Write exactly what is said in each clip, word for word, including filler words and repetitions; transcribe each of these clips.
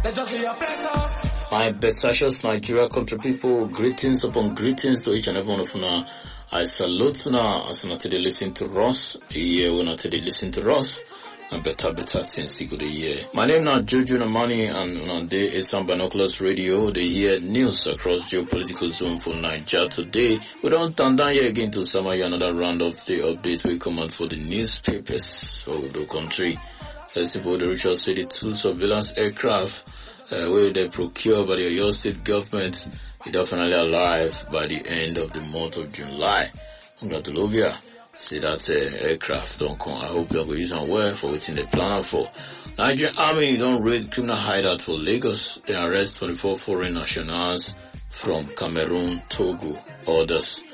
My best Nigeria country people, greetings upon greetings to each and every one of you. I salute you as you today listen to Ross. Yeah, when I today listen to Ross, and better, better things to the year. My name is Jojo Namani, and on day is some binoculars radio. They hear news across geopolitical zone for Nigeria today. We don't turn down here again to summary another round of the update we come out for the newspapers for the country. Let's see for the Richard City two surveillance aircraft. Uh, where they procure by the Oyo State government is definitely alive by the end of the month of July. Congratulations. See that uh, aircraft don't come. I hope they're going to use them well for what's in the plan for. Nigerian Army don't raid criminal hideout for Lagos. They arrest twenty-four foreign nationals from Cameroon, Togo, others.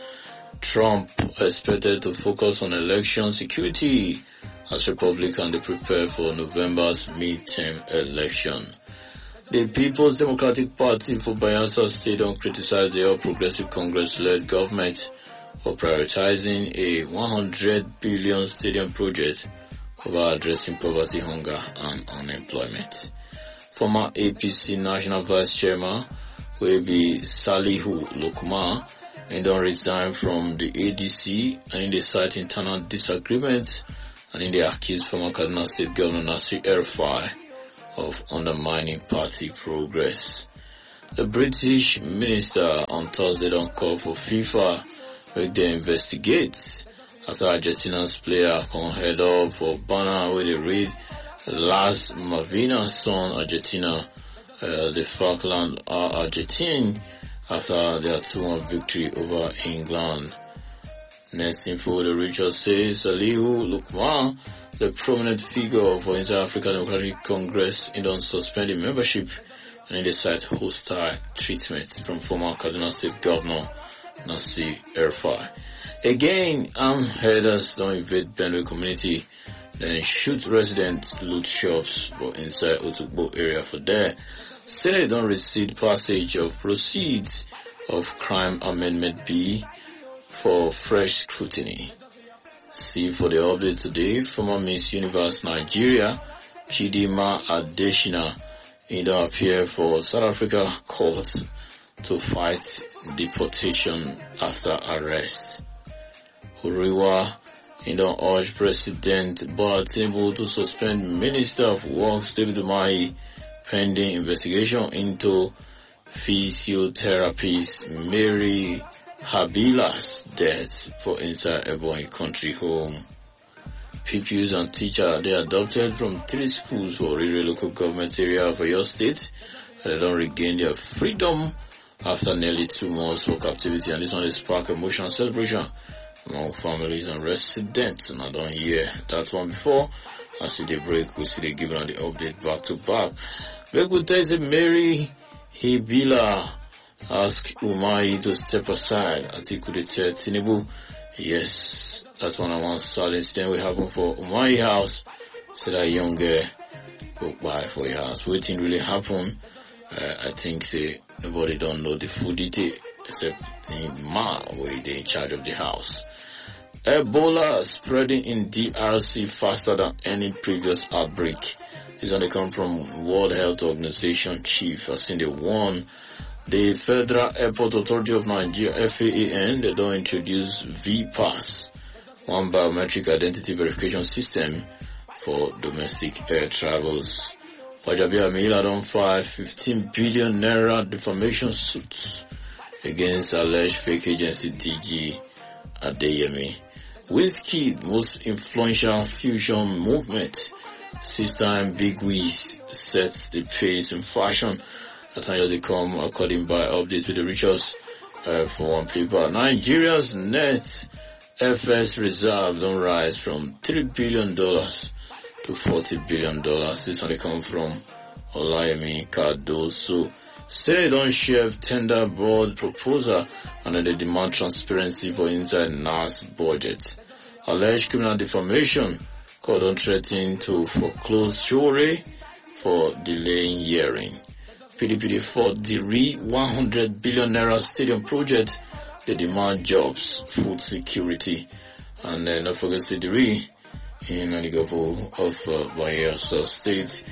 Trump expected to focus on election security as Republicans they prepare for November's midterm election. The People's Democratic Party for Bayelsa State don't criticize the All Progressive Congress-led government for prioritizing a one hundred billion stadium project over addressing poverty, hunger, and unemployment. Former A P C National Vice Chairman will be Salihu Lukman and don't resign from the A D C and in the cite internal disagreements and in the accused former Kaduna State Governor Nasir El-Rufai of undermining party progress. The British minister on Thursday don't call for FIFA make them investigate after Argentina's player come head up for banner where they read last Malvina's son Argentina, uh, the Falkland are Argentine after their two one victory over England. Next info, the Richard says Salihu Lukman, the prominent figure for Inside African Democratic Congress, in don't suspend the membership and in the site hostile treatment from former Kaduna State Governor Nasir El-Rufai. Again, armed herders don't invade Benue community, then shoot residents, loot shops for inside Otugbo area for there. Senate don't receive passage of proceeds of Crime Amendment B for fresh scrutiny. See for the update today, former Miss Universe Nigeria, Chidima Adeshina, in the appear for South Africa court to fight deportation after arrest. Uriwa, in the urge President Bola Tinubu to suspend Minister of Works David Umahi pending investigation into physiotherapist Mary Habila's death for inside Ebonyi country home. Pupils and teachers they adopted from three schools for Orire local government area of Oyo State. They don't regain their freedom after nearly two months for captivity, and this one is spark emotional celebration among families and residents. And I don't hear that one before. I see the break, we see the giving on the update back to back. Break with Daisy Mary Habila ask Umahi to step aside. Atiku declared Tinubu. Yes, that's one of one sad incident will happen for Umahi house. So that young girl go buy for your house. Waiting really happen. Uh, I think say nobody don't know the full detail except in Ma where they in charge of the house. Ebola spreading in D R C faster than any previous outbreak. This one they come from World Health Organization chief. I seen the one. The Federal Airport Authority of Nigeria, F A A N, they don't introduce V-Pass, one biometric identity verification system for domestic air travels. Wajabi Amila don't file fifteen billion naira defamation suits against alleged fake agency D G Adeyemi. Wizkid, most influential fusion movement, sister and Big Wiz sets the pace in fashion. At times they come according by updates with the richest uh, for one paper. Nigeria's net F S reserve don't rise from three billion dollars to forty billion dollars. This one they come from Olayemi Cardoso. Say don't share tender board proposal and then they demand transparency for inside N A S budget. Alleged criminal defamation, court on threatening to foreclose jury for delaying hearing. P D P for the re one hundred billion naira stadium project, they demand jobs, food security, and then don't forget the re in the government of uh, Bayelsa State.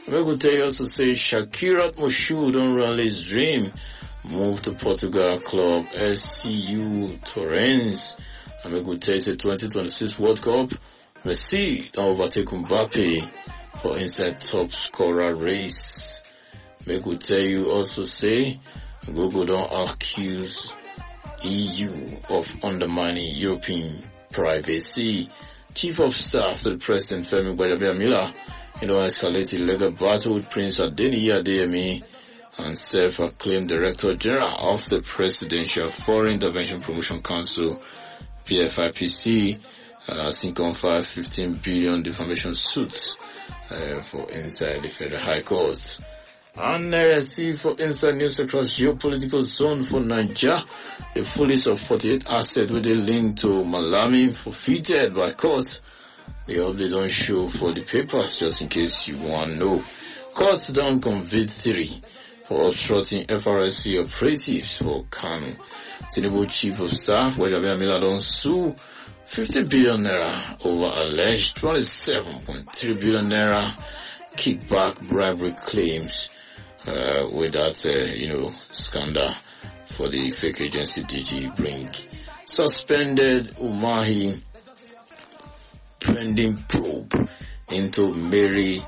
I'm going to tell you also say Shakirat Moshood don't run his dream. Move to Portugal club S C U Torrens. I'm going to tell you say twenty twenty-six World Cup. Messi don't overtake Mbappe for inside top scorer race. I'm going to tell you also say Google don't accuse E U of undermining European privacy. Chief of Staff to the President Femi Gbajàbíàmílà, you know, escalated legal battle with Prince Adeniyi Adeyemi and self-acclaimed Director General of the Presidential Foreign Intervention Promotion Council, P F I P C, uh, think on five fifteen billion defamation suits uh, for inside the Federal High Court. And uh, see for inside news across geopolitical zone for Nigeria, the police of forty-eight assets with a link to Malami forfeited by court. The update don't show for the papers just in case you want to know. Court don't convict three for obstructing F R S C operatives for Kano. Tinubu Chief of Staff Gbajàbíàmílà don't sue fifty billion naira over alleged twenty-seven point three billion naira kickback bribery claims. Uh, with that, uh, you know, scandal for the fake agency D G Bring. Suspended Umahi pending probe into Mary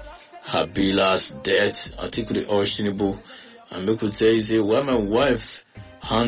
Habila's death. Article the Tinubu and make could say, say, why my wife hand